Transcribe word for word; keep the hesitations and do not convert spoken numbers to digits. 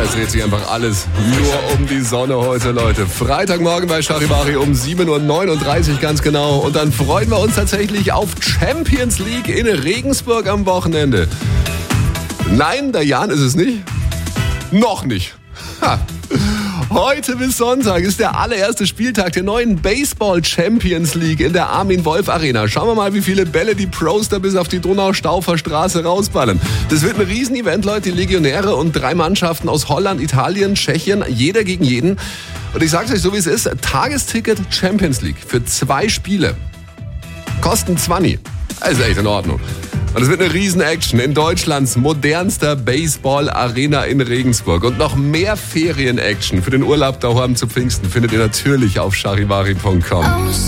Es dreht sich einfach alles nur um die Sonne heute, Leute. Freitagmorgen bei Charivari um sieben Uhr neununddreißig ganz genau. Und dann freuen wir uns tatsächlich auf Champions League in Regensburg am Wochenende. Nein, der Jan ist es nicht. Noch nicht. Ha. Heute bis Sonntag ist der allererste Spieltag der neuen Baseball Champions League in der Armin Wolf Arena. Schauen wir mal, wie viele Bälle die Pros da bis auf die Donau-Staufer Straße rausballern. Das wird ein Riesenevent, Leute. Die Legionäre und drei Mannschaften aus Holland, Italien, Tschechien, jeder gegen jeden. Und ich sag's euch so, wie es ist. Tagesticket Champions League für zwei Spiele. Kosten zwanzig. Das ist echt in Ordnung. Und es wird eine Riesen-Action in Deutschlands modernster Baseball-Arena in Regensburg. Und noch mehr Ferien-Action für den Urlaub daheim zu Pfingsten findet ihr natürlich auf charivari punkt com.